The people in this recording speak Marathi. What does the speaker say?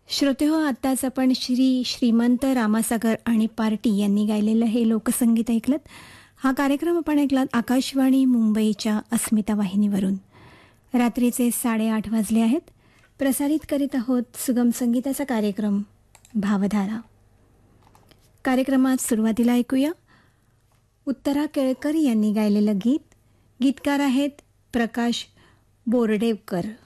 श्रोतेहो, आत्ताच आपण श्रीमंत रामासागर आणि पार्टी यांनी गायलेलं हे लोकसंगीत ऐकलं. हा कार्यक्रम आपण ऐकलात आकाशवाणी मुंबईच्या अस्मिता वाहिनीवरून. रात्रीचे 8:30 वाजले आहेत. प्रसारित करीत आहोत सुगम संगीताचा कार्यक्रम भावधारा. कार्यक्रमात सुरुवातीला ऐकूया उत्तरा केळकर यांनी गायलेलं गीत. गीतकार आहेत प्रकाश बोर्डेवकर.